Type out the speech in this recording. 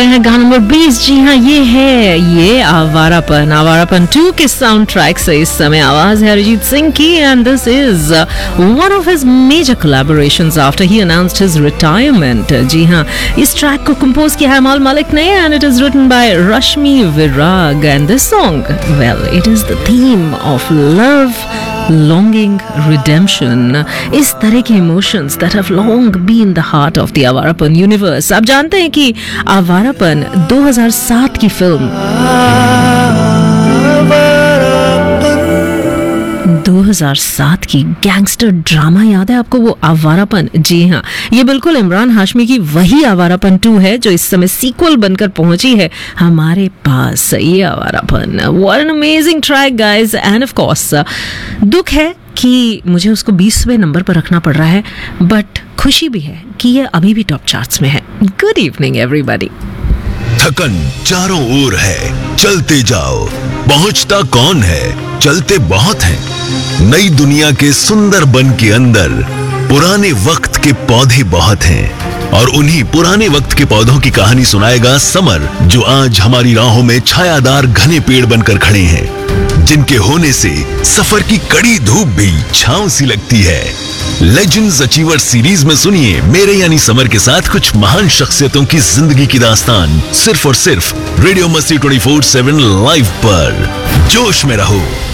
हैं गाना नंबर 20। जी हाँ, ये आवारापन 2 के साउंड ट्रैक से इस समय आवाज है अरिजीत सिंह की, and this is one of his major collaborations after he announced his retirement. जी हाँ, इस ट्रैक को कंपोज किया है अमाल मलिक ने, and it is written by Rashmi Virag, and this song, well, it is the theme of love, longing, redemption, इस तरह के emotions that have long been the heart of the Awarapan universe. आप जानते हैं कि आवारापन 2007 की फिल्म 2007 की गैंगस्टर ड्रामा याद है आपको, वो आवारापन? जी हाँ, ये बिल्कुल इमरान हाशमी की वही आवारापन 2 है जो इस समय सीक्वल बनकर पहुंची है हमारे पास। ये Awarapan, what an amazing track guys, end of course दुख है कि मुझे उसको 20वें नंबर पर रखना पड़ रहा है, बट खुशी भी है कि ये अभी भी टॉप चार्ट्स में है। Good evening everybody. थकन चारों ओर है, चलते जाओ, पहुंचता कौन है, चलते बहुत हैं। नई दुनिया के सुंदर बन के अंदर पुराने वक्त के पौधे बहुत हैं, और उन्हीं पुराने वक्त के पौधों की कहानी सुनाएगा समर, जो आज हमारी राहों में छायादार घने पेड़ बनकर खड़े हैं, जिनके होने से सफर की कड़ी धूप भी छांव सी लगती है। लेजेंड्स अचीवर सीरीज में सुनिए मेरे यानी समर के साथ कुछ महान शख्सियतों की जिंदगी की दास्तान, सिर्फ और सिर्फ रेडियो मस्ती 24/7 लाइव पर। जोश में रहो।